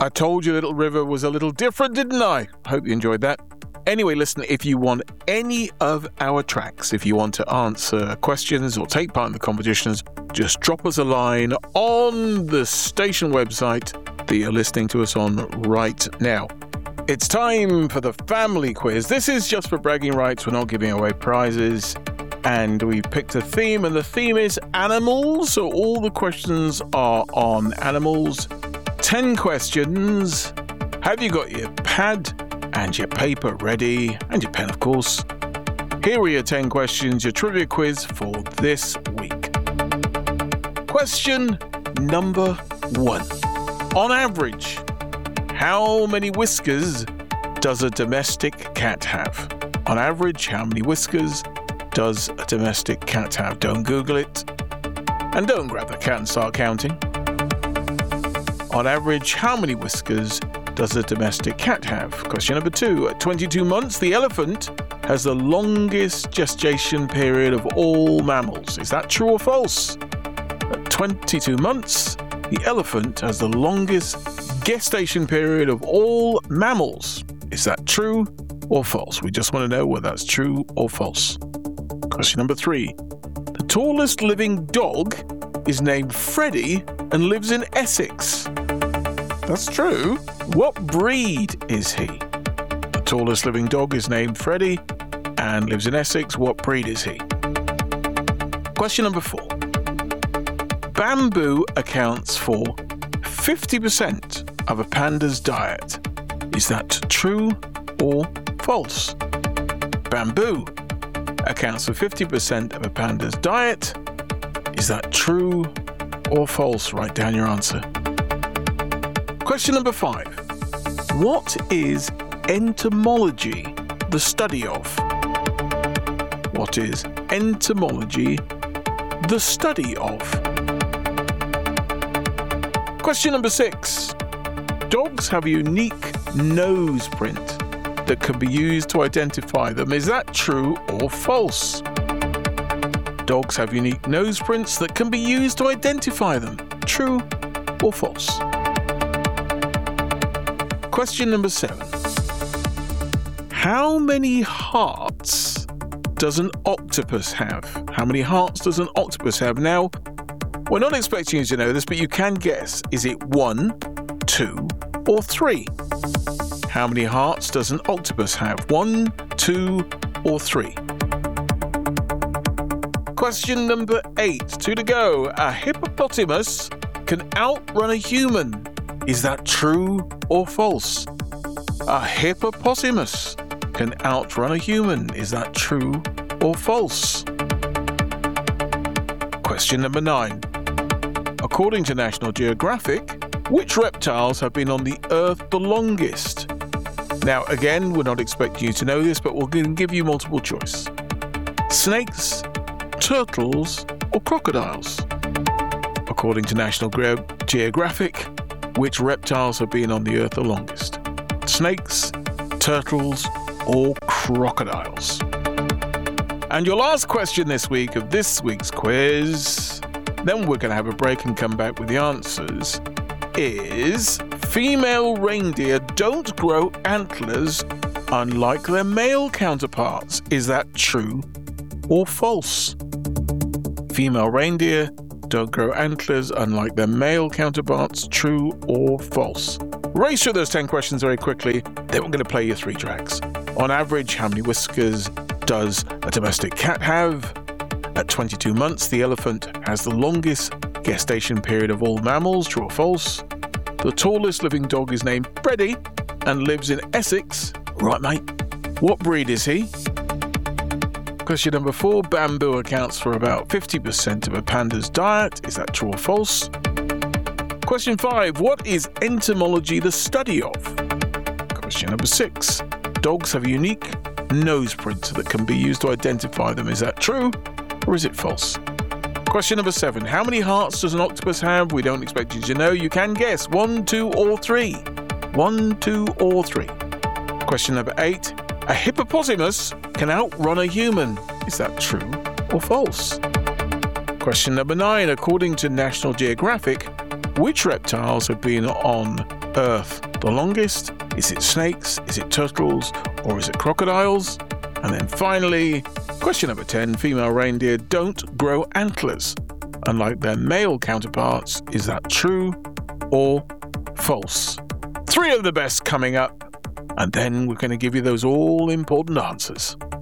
I told you Little River was a little different, didn't I? Hope you enjoyed that. Anyway, listen, if you want any of our tracks, if you want to answer questions or take part in the competitions, just drop us a line on the station website that you're listening to us on right now. It's time for the family quiz. This is just for bragging rights. We're not giving away prizes. And we picked a theme, and the theme is animals. So all the questions are on animals. 10 questions. Have you got your pad and your paper ready? And your pen, of course. Here are your 10 questions, your trivia quiz for this week. Question number 1. On average, how many whiskers does a domestic cat have? On average, how many whiskers does a domestic cat have? Don't Google it. And don't grab the cat and start counting. On average, how many whiskers does a domestic cat have? Question number 2. At 22 months, the elephant has the longest gestation period of all mammals. Is that true or false? At 22 months, the elephant has the longest gestation period of all mammals. Is that true or false? We just want to know whether that's true or false. Question number 3. The tallest living dog is named Freddie and lives in Essex. That's true. What breed is he? The tallest living dog is named Freddie and lives in Essex. What breed is he? Question number 4. Bamboo accounts for 50% of a panda's diet. Is that true or false? Bamboo accounts for 50% of a panda's diet. Is that true or false? Write down your answer. Question number 5. What is entomology the study of? What is entomology the study of? Question number 6. Dogs have a unique nose print that can be used to identify them. Is that true or false? Dogs have unique nose prints that can be used to identify them. True or false? Question number 7. How many hearts does an octopus have? How many hearts does an octopus have? Now, we're not expecting you to know this, but you can guess. Is it 1, 2, or 3? How many hearts does an octopus have? 1, 2, or 3? Question number 8. 2 to go. A hippopotamus can outrun a human. Is that true or false? A hippopotamus can outrun a human. Is that true or false? Question number 9. According to National Geographic, which reptiles have been on the Earth the longest? Now, again, we're not expecting you to know this, but we're going to give you multiple choice. Snakes, turtles, or crocodiles? According to National Geographic, which reptiles have been on the Earth the longest? Snakes, turtles, or crocodiles? And your last question this week of this week's quiz, then we're going to have a break and come back with the answers, is female reindeer don't grow antlers unlike their male counterparts. Is that true or false? Female reindeer don't grow antlers unlike their male counterparts. True or false? Race through those 10 questions very quickly. Then we're going to play you 3 tracks. On average, how many whiskers does a domestic cat have? At 22 months, the elephant has the longest gestation period of all mammals. True or false? The tallest living dog is named Freddie and lives in Essex. Right, mate. What breed is he? Question number 4. Bamboo accounts for about 50% of a panda's diet. Is that true or false? Question 5. What is entomology the study of? Question number 6. Dogs have a unique nose print that can be used to identify them. Is that true or is it false? Question number 7. How many hearts does an octopus have? We don't expect you to know. You can guess. 1, 2, or 3. 1, 2, or 3. Question number 8. A hippopotamus can outrun a human. Is that true or false? Question number 9. According to National Geographic, which reptiles have been on Earth the longest? Is it snakes? Is it turtles? Or is it crocodiles? And then finally, question number 10, female reindeer don't grow antlers, unlike their male counterparts. Is that true or false? 3 of the best coming up, and then we're going to give you those all-important answers.